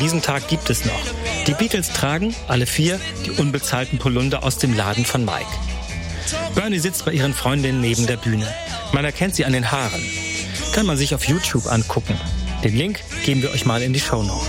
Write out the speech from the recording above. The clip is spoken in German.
Diesen Tag gibt es noch. Die Beatles tragen, alle 4, die unbezahlten Polunder aus dem Laden von Mike. Bernie sitzt bei ihren Freundinnen neben der Bühne. Man erkennt sie an den Haaren. Kann man sich auf YouTube angucken. Den Link geben wir euch mal in die Shownotes.